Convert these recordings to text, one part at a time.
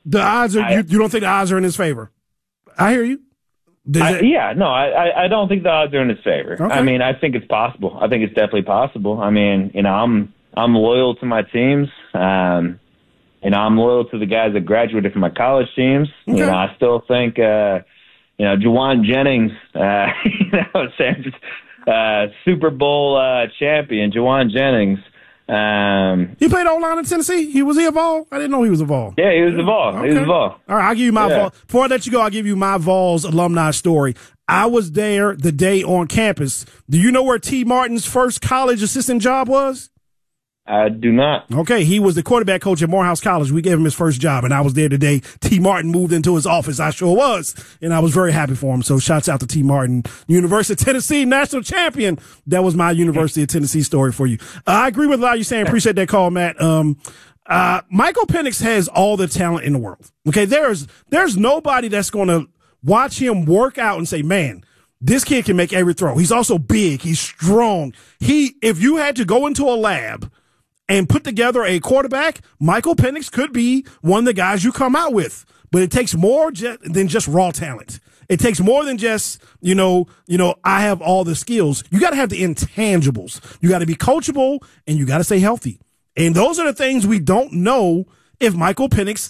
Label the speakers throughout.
Speaker 1: The odds are you don't think the odds are in his favor? I hear you.
Speaker 2: I don't think the odds are in his favor.
Speaker 1: Okay.
Speaker 2: I mean, I think it's possible. I think it's definitely possible. I mean, I'm loyal to my teams. I'm loyal to the guys that graduated from my college teams.
Speaker 1: Okay.
Speaker 2: I still think, Juwan Jennings, Super Bowl champion, Juwan Jennings.
Speaker 1: He played O-line in Tennessee? Was he a Vol? I didn't know he was a Vol.
Speaker 2: Yeah, he was a Vol.
Speaker 1: Okay.
Speaker 2: He was a Vol.
Speaker 1: All right, I'll give you my Vol. Before I let you go, I'll give you my Vols alumni story. I was there the day on campus. Do you know where T. Martin's first college assistant job was?
Speaker 2: I do not.
Speaker 1: Okay, he was the quarterback coach at Morehouse College. We gave him his first job, and I was there today. T. Martin moved into his office. I sure was, and I was very happy for him. So shouts out to T. Martin. University of Tennessee, national champion. That was my University of Tennessee story for you. I agree with a lot you're saying. Appreciate that call, Matt. Michael Penix has all the talent in the world. Okay, there's nobody that's going to watch him work out and say, man, this kid can make every throw. He's also big. He's strong. If you had to go into a lab and put together a quarterback, Michael Penix could be one of the guys you come out with. But it takes more than just raw talent. It takes more than just, I have all the skills. You got to have the intangibles. You got to be coachable, and you got to stay healthy. And those are the things we don't know if Michael Penix,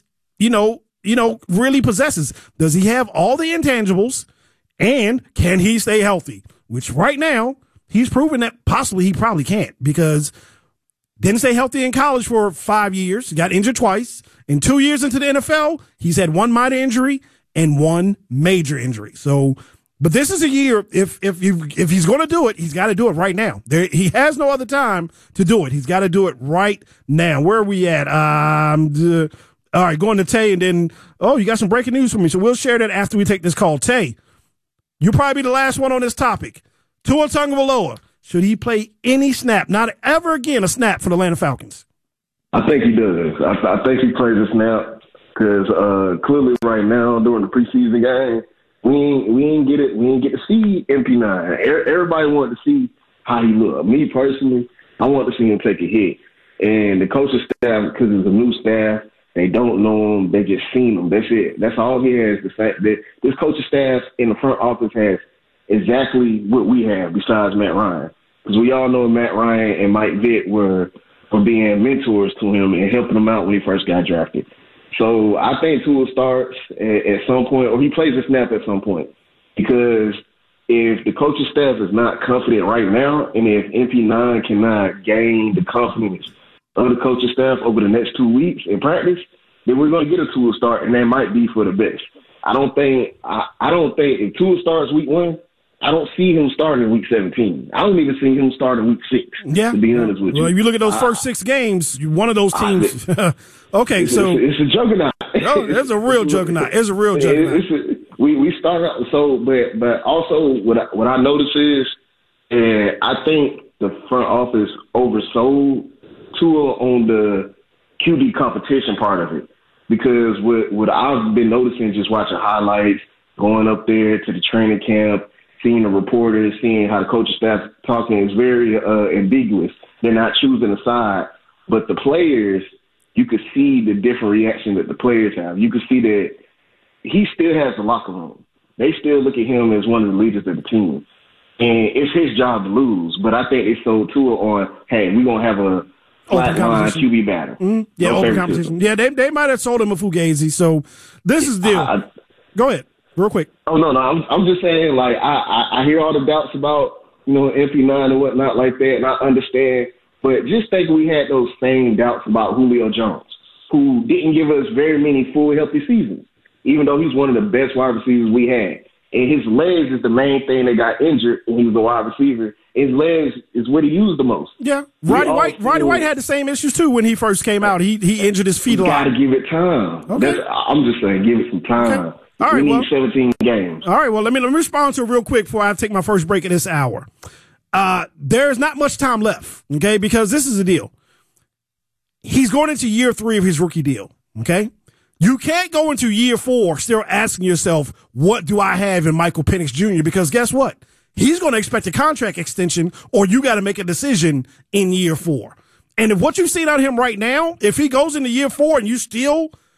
Speaker 1: really possesses. Does he have all the intangibles, and can he stay healthy? Which right now, he's proven that he probably can't, because didn't stay healthy in college for 5 years. Got injured twice. In 2 years into the NFL, he's had one minor injury and one major injury. So, but this is a year, if he's going to do it, he's got to do it right now. He has no other time to do it. He's got to do it right now. Where are we at? All right, going to Tay, and then, you got some breaking news for me. So we'll share that after we take this call. Tay, you'll probably be the last one on this topic. Tua Tagovailoa. Should he play any snap? Not ever again a snap for the Atlanta Falcons.
Speaker 3: I think he does. I think he plays a snap because clearly right now during the preseason game, we ain't get to see MP9. Everybody wanted to see how he looked. Me personally, I want to see him take a hit. And the coaching staff, because it's a new staff, they don't know him. They just seen him. That's it. That's all he has. The fact that this coaching staff in the front office has exactly what we have besides Matt Ryan. Because we all know Matt Ryan and Mike Vick were being mentors to him and helping him out when he first got drafted. So I think Tua starts at some point, or he plays a snap at some point. Because if the coaching staff is not confident right now, and if MP9 cannot gain the confidence of the coaching staff over the next 2 weeks in practice, then we're going to get a Tua start, and that might be for the best. I don't think if Tua starts week 1, I don't see him starting week 17. I don't even see him starting week 6, to be honest with you.
Speaker 1: Well, if you look at those first 6 games, one of those teams. Okay,
Speaker 3: it's a juggernaut.
Speaker 1: Oh, there's a real juggernaut. There's a real juggernaut.
Speaker 3: We start out, but also what I notice is, I think the front office oversold Tua on the QB competition part of it. Because what I've been noticing just watching highlights, going up there to the training camp, seeing the reporters, seeing how the coaching staff talking is very ambiguous. They're not choosing a side. But the players, you could see the different reaction that the players have. You could see that he still has the locker room. They still look at him as one of the leaders of the team. And it's his job to lose. But I think they sold Tua on, hey, we're going to have a flat-line QB batter.
Speaker 1: Mm-hmm. Yeah, open competition. Yeah, they might have sold him a Fugazi. So this is the deal. Go ahead. Real quick.
Speaker 3: Oh, no. I'm just saying, like, I hear all the doubts about, MP9 and whatnot like that, and I understand. But just think we had those same doubts about Julio Jones, who didn't give us very many full healthy seasons, even though he's one of the best wide receivers we had. And his legs is the main thing that got injured when he was a wide receiver. His legs is what he used the most.
Speaker 1: Yeah. Roddy White had the same issues, too, when he first came out. He injured his feet a lot.
Speaker 3: You got to give it time. Okay. I'm just saying, give it some time.
Speaker 1: Okay. All right,
Speaker 3: we need 17 games.
Speaker 1: All right, well, let me respond to it real quick before I take my first break of this hour. There's not much time left, okay, because this is the deal. He's going into year 3 of his rookie deal, okay? You can't go into year 4 still asking yourself, what do I have in Michael Penix Jr.? Because guess what? He's going to expect a contract extension, or you got to make a decision in year 4. And if what you've seen out of him right now, if he goes into year 4 and you still